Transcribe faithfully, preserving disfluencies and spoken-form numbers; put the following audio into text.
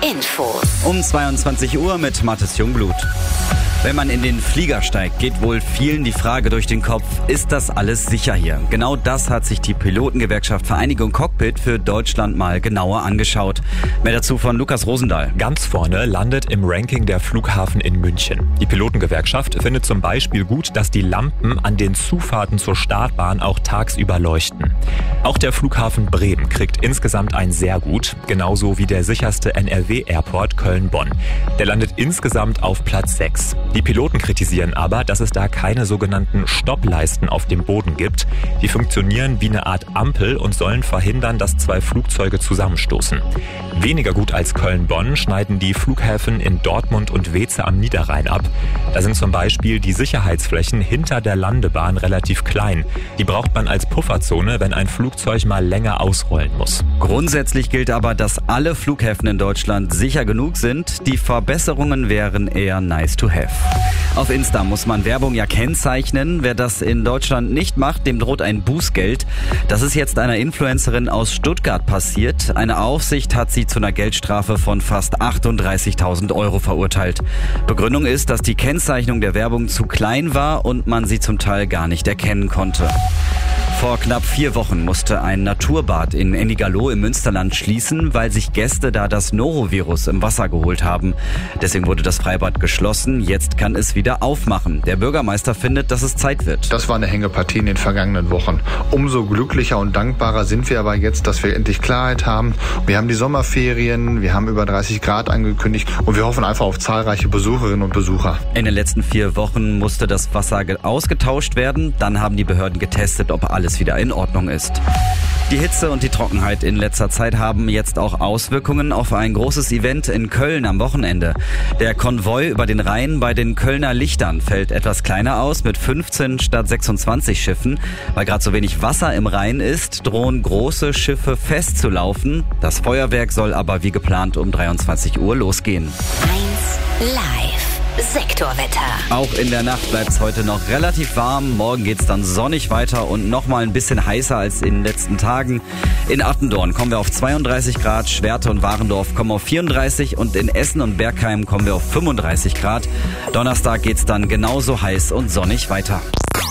Infos. Um zweiundzwanzig Uhr mit Mathis Jungblut. Wenn man in den Flieger steigt, geht wohl vielen die Frage durch den Kopf, ist das alles sicher hier? Genau das hat sich die Pilotengewerkschaft Vereinigung Cockpit für Deutschland mal genauer angeschaut. Mehr dazu von Lukas Rosendahl. Ganz vorne landet im Ranking der Flughafen in München. Die Pilotengewerkschaft findet zum Beispiel gut, dass die Lampen an den Zufahrten zur Startbahn auch tagsüber leuchten. Auch der Flughafen Bremen kriegt insgesamt ein sehr gut, genauso wie der sicherste N R W-Airport Köln-Bonn. Der landet insgesamt auf Platz sechs. Die Piloten kritisieren aber, dass es da keine sogenannten Stoppleisten auf dem Boden gibt. Die funktionieren wie eine Art Ampel und sollen verhindern, dass zwei Flugzeuge zusammenstoßen. Weniger gut als Köln-Bonn schneiden die Flughäfen in Dortmund und Weeze am Niederrhein ab. Da sind zum Beispiel die Sicherheitsflächen hinter der Landebahn relativ klein. Die braucht man als Pufferzone, wenn ein Flugzeug mal länger ausrollen muss. Grundsätzlich gilt aber, dass alle Flughäfen in Deutschland sicher genug sind. Die Verbesserungen wären eher nice to have. Auf Insta muss man Werbung ja kennzeichnen. Wer das in Deutschland nicht macht, dem droht ein Bußgeld. Das ist jetzt einer Influencerin aus Stuttgart passiert. Eine Aufsicht hat sie zu einer Geldstrafe von fast achtunddreißigtausend Euro verurteilt. Begründung ist, dass die Kennzeichnung der Werbung zu klein war und man sie zum Teil gar nicht erkennen konnte. Vor knapp vier Wochen musste ein Naturbad in Ennigerloh im Münsterland schließen, weil sich Gäste da das Norovirus im Wasser geholt haben. Deswegen wurde das Freibad geschlossen. Jetzt kann es wieder aufmachen. Der Bürgermeister findet, dass es Zeit wird. Das war eine Hängepartie in den vergangenen Wochen. Umso glücklicher und dankbarer sind wir aber jetzt, dass wir endlich Klarheit haben. Wir haben die Sommerferien, wir haben über dreißig Grad angekündigt und wir hoffen einfach auf zahlreiche Besucherinnen und Besucher. In den letzten vier Wochen musste das Wasser ausgetauscht werden. Dann haben die Behörden getestet, ob alles wieder in Ordnung ist. Die Hitze und die Trockenheit in letzter Zeit haben jetzt auch Auswirkungen auf ein großes Event in Köln am Wochenende. Der Konvoi über den Rhein bei den Kölner Lichtern fällt etwas kleiner aus mit fünfzehn statt sechsundzwanzig Schiffen. Weil gerade so wenig Wasser im Rhein ist, drohen große Schiffe festzulaufen. Das Feuerwerk soll aber wie geplant um dreiundzwanzig Uhr losgehen. eins live. Sektorwetter. Auch in der Nacht bleibt es heute noch relativ warm. Morgen geht es dann sonnig weiter und nochmal ein bisschen heißer als in den letzten Tagen. In Attendorn kommen wir auf zweiunddreißig Grad, Schwerte und Warendorf kommen auf vierunddreißig und in Essen und Bergheim kommen wir auf fünfunddreißig Grad. Donnerstag geht es dann genauso heiß und sonnig weiter.